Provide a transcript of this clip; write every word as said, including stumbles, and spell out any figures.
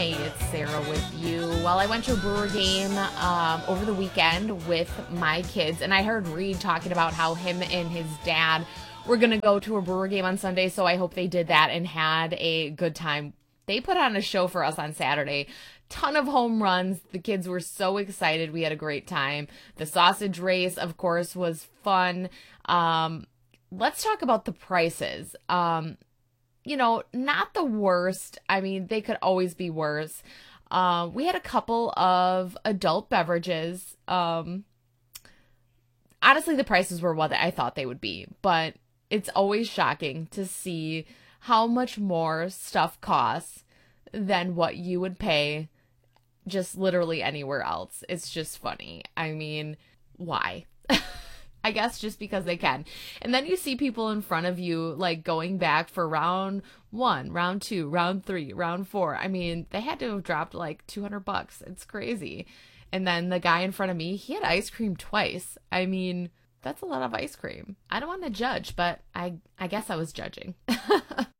Hey, it's Sarah with you. Well, I went to a Brewer game um, over the weekend with my kids, and I heard Reed talking about how him and his dad were going to go to a Brewer game on Sunday, so I hope they did that and had a good time. They put on a show for us on Saturday. Ton of home runs. The kids were so excited. We had a great time. The sausage race, of course, was fun. Um, let's talk about the prices. Um, you know, not the worst. I mean, they could always be worse. Uh, we had a couple of adult beverages. Um, honestly, the prices were what I thought they would be, but it's always shocking to see how much more stuff costs than what you would pay just literally anywhere else. It's just funny. I mean, why? I guess just because they can. And then you see people in front of you, like, going back for round one, round two, round three, round four. I mean, they had to have dropped like two hundred bucks. It's crazy. And then the guy in front of me, he had ice cream twice. I mean, that's a lot of ice cream. I don't want to judge, but I, I guess I was judging.